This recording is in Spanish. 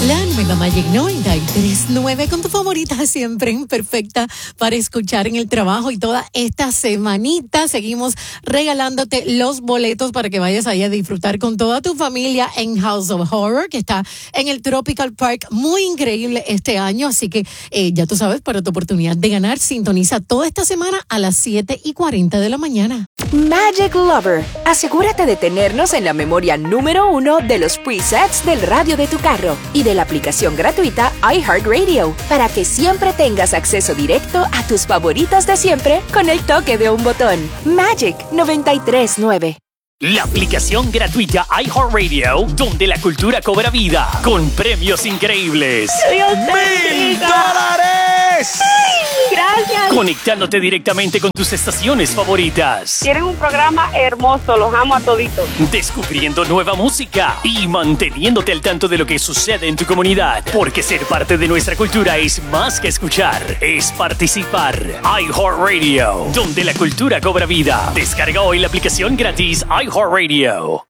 La nueva Magic 93.9 con tu favorita siempre perfecta para escuchar en el trabajo, y toda esta semanita seguimos regalándote los boletos para que vayas ahí a disfrutar con toda tu familia en House of Horror, que está en el Tropical Park. Muy increíble este año, así que ya tú sabes, para tu oportunidad de ganar, sintoniza toda esta semana a las 7:40 de la mañana. Magic Lover, asegúrate de tenernos en la memoria número 1 de los presets del radio de tu carro y de la aplicación gratuita iHeartRadio, para que siempre tengas acceso directo a tus favoritas de siempre con el toque de un botón. Magic 93.9. La aplicación gratuita iHeartRadio, donde la cultura cobra vida, con premios increíbles. $1,000. Gracias. Conectándote directamente con tus estaciones favoritas. Tienen un programa hermoso, los amo a toditos. Descubriendo nueva música y manteniéndote al tanto de lo que sucede en tu comunidad. Porque ser parte de nuestra cultura es más que escuchar, es participar. iHeartRadio, donde la cultura cobra vida. Descarga hoy la aplicación gratis iHeartRadio.